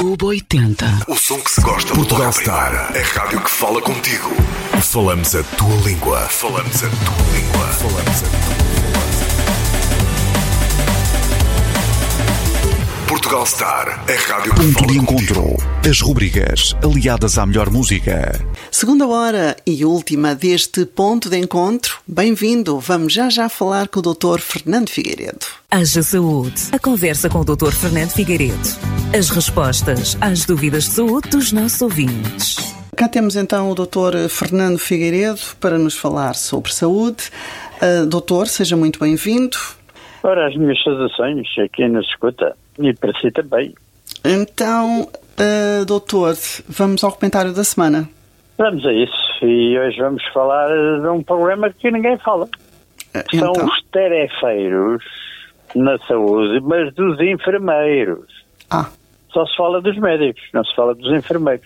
UB80. O som que se gosta. Portugal Star. A rádio que fala contigo. Falamos a tua língua. Falamos a tua língua. Falamos a tua língua. Portugal Star. A rádio que Ponto fala de contigo. encontro. As rubricas aliadas à melhor música. Segunda hora e última deste ponto de encontro. Bem-vindo. Vamos já falar com o Dr. Fernando Figueiredo. Haja Saúde. A conversa com o Dr. Fernando Figueiredo. As respostas às dúvidas de saúde dos nossos ouvintes. Cá temos então o Dr. Fernando Figueiredo para nos falar sobre saúde. Doutor, seja muito bem-vindo. Ora, as minhas saudações a quem nos escuta e para si também. Então, doutor, vamos ao comentário da semana. Vamos a isso. E hoje vamos falar de um problema que ninguém fala. São Então? os tarefeiros na saúde, mas dos enfermeiros. Só se fala dos médicos, não se fala dos enfermeiros.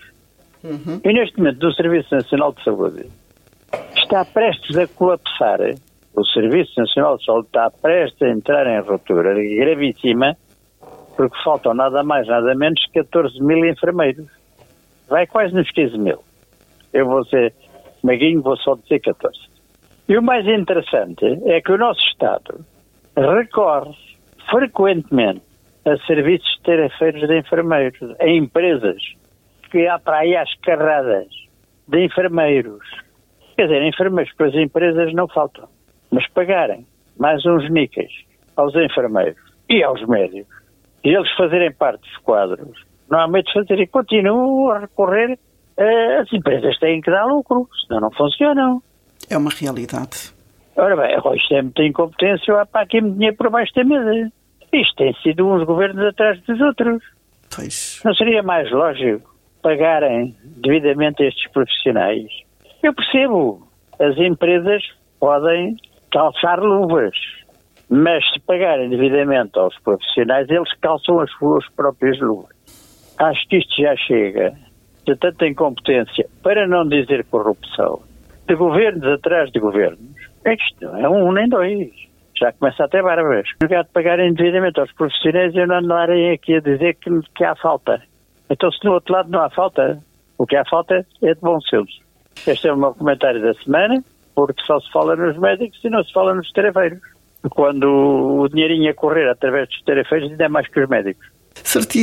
E neste momento, do Serviço Nacional de Saúde está prestes a colapsar. O Serviço Nacional de Saúde está prestes a entrar em ruptura gravíssima, porque faltam nada mais, nada menos que 14 mil enfermeiros. Vai quase nos 15 mil. Eu vou ser maguinho, vou só dizer 14. E o mais interessante é que o nosso Estado recorre frequentemente a serviços de tarefeiros de enfermeiros, a empresas que há para aí às carradas de enfermeiros. Quer dizer, enfermeiros para as empresas não faltam, mas pagarem mais uns níqueis aos enfermeiros e aos médicos, e eles fazerem parte dos quadros, normalmente fazerem, continuam a recorrer, as empresas têm que dar lucro, senão não funcionam. É uma realidade. Ora bem, agora isto é muita incompetência, há para aqui muito dinheiro por baixo da mesa. Isto tem sido uns governos atrás dos outros. Pois. Não seria mais lógico pagarem devidamente a estes profissionais? Eu percebo, as empresas podem calçar luvas, mas se pagarem devidamente aos profissionais, eles calçam as suas próprias luvas. Acho que isto já chega de tanta incompetência, para não dizer corrupção, de governos atrás de governos. Isto não é um nem dois. Já começa até barbas. No lugar de pagarem devidamente aos profissionais e não andarem aqui a dizer que há falta. Então, se do outro lado não há falta, o que há falta é de bom senso. Este é o meu comentário da semana, porque só se fala nos médicos e não se fala nos tarefeiros. Quando o dinheirinho a correr através dos tarefeiros ainda é mais que os médicos. Certíssimo.